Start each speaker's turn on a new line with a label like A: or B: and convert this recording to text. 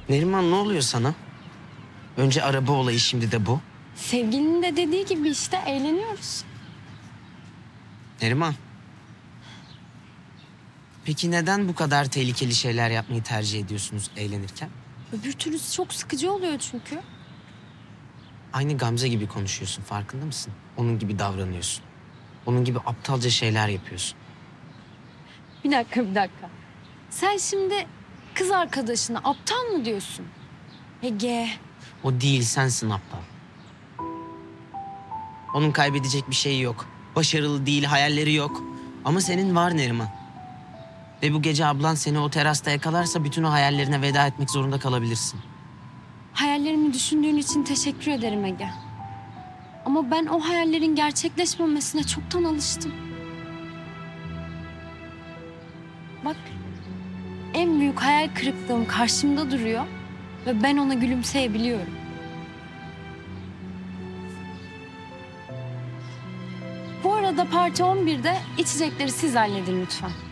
A: Neriman ne oluyor sana? Önce araba olayı, şimdi de bu.
B: Sevgilinin de dediği gibi işte eğleniyoruz.
A: Neriman. Peki neden bu kadar tehlikeli şeyler yapmayı tercih ediyorsunuz eğlenirken?
B: Öbür türlüsü çok sıkıcı oluyor çünkü.
A: Aynı Gamze gibi konuşuyorsun, farkında mısın? Onun gibi davranıyorsun. Onun gibi aptalca şeyler yapıyorsun.
B: Bir dakika. Sen şimdi kız arkadaşına aptal mı diyorsun? Ege.
A: O değil, sensin aptal. Onun kaybedecek bir şeyi yok. Başarılı değil, hayalleri yok. Ama senin var Neriman. Ve bu gece ablan seni o terasta yakalarsa bütün o hayallerine veda etmek zorunda kalabilirsin.
B: Hayallerimi düşündüğün için teşekkür ederim Ege. Ama ben o hayallerin gerçekleşmemesine çoktan alıştım. Bak, en büyük hayal kırıklığım karşımda duruyor ve ben ona gülümseyebiliyorum. Bu arada parti 11'de içecekleri siz halledin lütfen.